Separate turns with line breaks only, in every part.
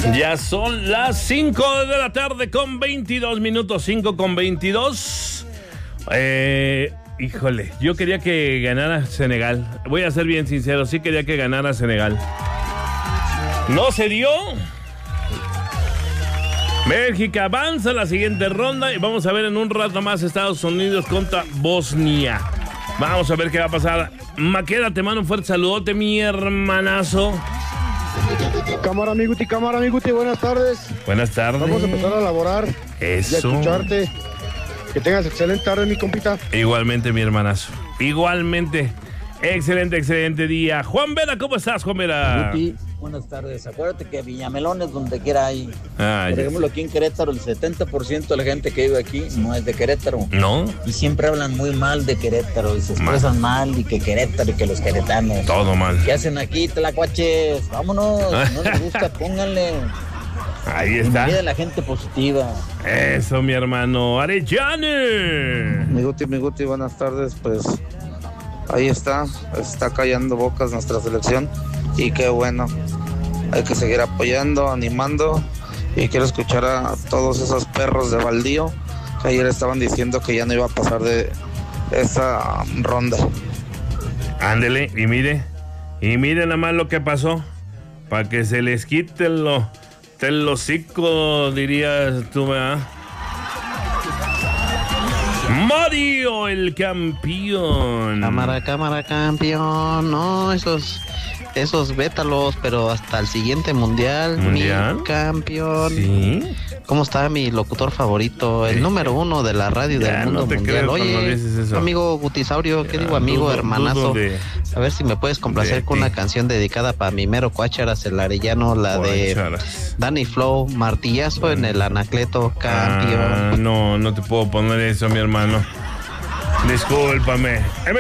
Ya son las 5 de la tarde con 22 minutos, 5 con 22. Híjole, yo quería que ganara Senegal. Voy a ser bien sincero, sí quería que ganara Senegal. No se dio. Bélgica avanza a la siguiente ronda y vamos a ver en un rato más Estados Unidos contra Bosnia. Vamos a ver qué va a pasar. Maqueda, te mando un fuerte saludote, mi hermanazo.
Cámara, mi Guti, buenas tardes.
Buenas tardes.
Vamos a empezar a laborar.
Eso.
Y a escucharte. Que tengas excelente tarde, mi compita.
Igualmente, mi hermanazo. Igualmente. Excelente día. Juan Vera, ¿cómo estás, Juan Vera?
Guti, buenas tardes. Acuérdate que Villamelones, donde quiera hay. Por ejemplo, aquí en Querétaro, el 70% de la gente que vive aquí no es de Querétaro.
¿No?
Y siempre hablan muy mal de Querétaro y se expresan mal y que Querétaro y que los queretanos.
Todo mal.
¿Qué hacen aquí, tlacuaches? Vámonos. No les gusta, pónganle.
Ahí está.
Bienvenida a la gente positiva.
Eso, mi hermano. Arellane.
Mi Guti, buenas tardes. Pues ahí está callando bocas nuestra selección. Y qué bueno. Hay que seguir apoyando, animando. Y quiero escuchar a todos esos perros de baldío que ayer estaban diciendo que ya no iba a pasar de esa ronda.
Ándele, y mire nada más lo que pasó. Para que se les quite el hocico, dirías tú, ¿verdad? Mario, el campeón.
Cámara, campeón. No, esos vétalos, pero hasta el siguiente mundial. Mi campeón.
¿Sí?
¿Cómo está mi locutor favorito? El número 1 de la radio del mundo mundial. Oye, amigo Gutisaurio, ¿qué digo, amigo hermanazo? A ver si me puedes complacer con una canción dedicada para mi mero Cuácharas, el arellano, la de Danny Flow, martillazo en el Anacleto, campeón.
No te puedo poner eso, mi hermano. Discúlpame.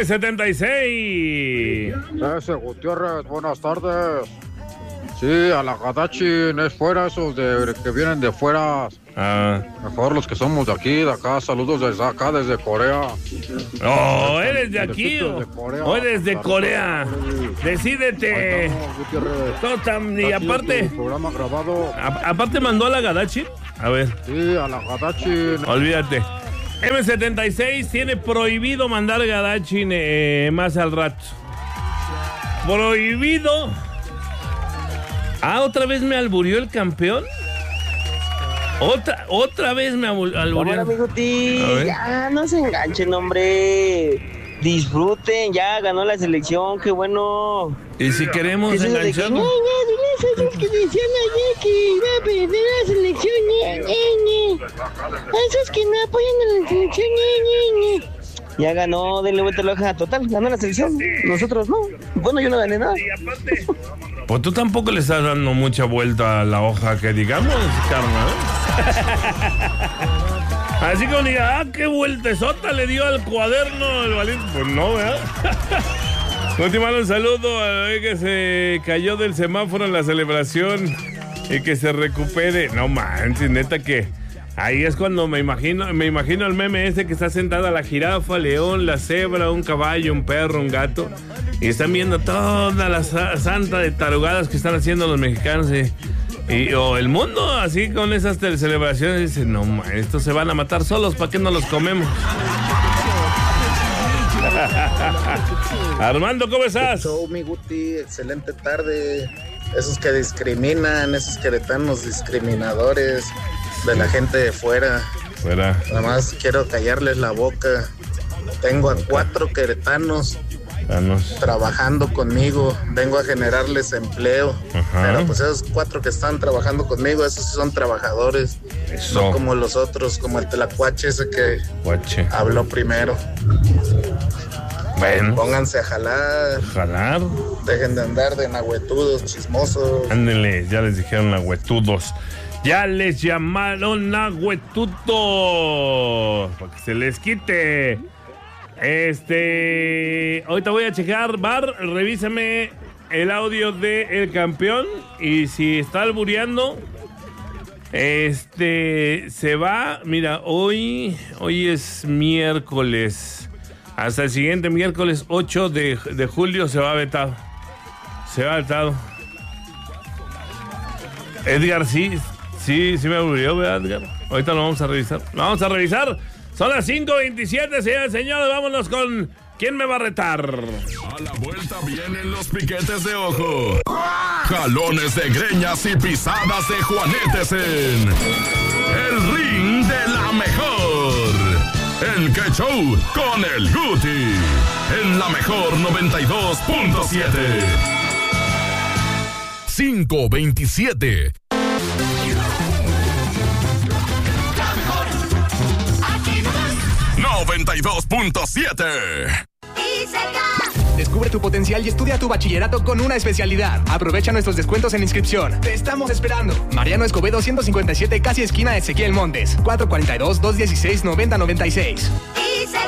M76.
Ese Gutiérrez, buenas tardes. Sí, a la Gadachin, es fuera esos que vienen de fuera. Mejor los que somos de aquí, de acá. Saludos desde acá, desde Corea.
Oh, ¿eres de aquí o eres de Corea? Decídete. Y aparte,
programa grabado.
Aparte mandó a la Gadachin. A ver.
Sí, a la Gadachin.
Olvídate. M76 tiene prohibido mandar Gadachin más al rato. Prohibido. ¿Otra vez me alburió el campeón? ¿Otra vez me alburió?
Bueno, amigo Ti, ya no se enganchen, hombre. Disfruten, ya ganó la selección, qué bueno.
¿Y si queremos engancharnos?
Esos que decían ayer que iba a perder la selección, esos que no apoyan a la selección, Ya ganó, denle vuelta a la hoja. Total, ganó la selección. Nosotros no. Bueno, yo no gané nada.
Y aparte, pues tú tampoco le estás dando mucha vuelta a la hoja, que digamos, carnal. Así como diga, qué vueltezota le dio al cuaderno el valiente. Pues no, ¿verdad? Te mando un saludo a que se cayó del semáforo en la celebración y que se recupere. No manches, neta que ahí es cuando me imagino el meme ese que está sentada la jirafa, león, la cebra, un caballo, un perro, un gato, y están viendo toda la santa de tarugadas que están haciendo los mexicanos o el mundo, así con esas celebraciones. Dicen, no man, estos se van a matar solos, ¿para qué no los comemos? Armando, ¿cómo estás?
Show, mi Guti, excelente tarde. Esos que discriminan, esos queretanos discriminadores de la gente de fuera. Nada más quiero callarles la boca. Tengo a 4 queretanos trabajando conmigo. Vengo a generarles empleo. Pero pues esos 4 que están trabajando conmigo, esos sí son trabajadores. No como los otros, como el tlacuache ese que habló primero.
Bueno.
Pónganse a jalar. Dejen de andar de nahuetudos, chismosos.
Ándenle, ya les dijeron nahuetudos. Ya les llamaron nahuetudos. Para que se les quite. Ahorita voy a checar. Bar, revísame el audio de El Campeón. Y si está albureando, se va. Mira, hoy es miércoles. Hasta el siguiente miércoles 8 de julio se va vetado. Edgar, sí me aburrió, ¿verdad, Edgar? Ahorita lo vamos a revisar. Son las 5:27, señores, señores. Vámonos con ¿quién me va a retar?
A la vuelta vienen los piquetes de ojo, jalones de greñas y pisadas de juanetes en el ring de la mejor. El Que Show con el Guti en la mejor 92.7. 5:27. 92.7.
Descubre tu potencial y estudia tu bachillerato con una especialidad. Aprovecha nuestros descuentos en inscripción. Te estamos esperando. Mariano Escobedo 157, casi esquina Ezequiel Montes. 442-216-9096.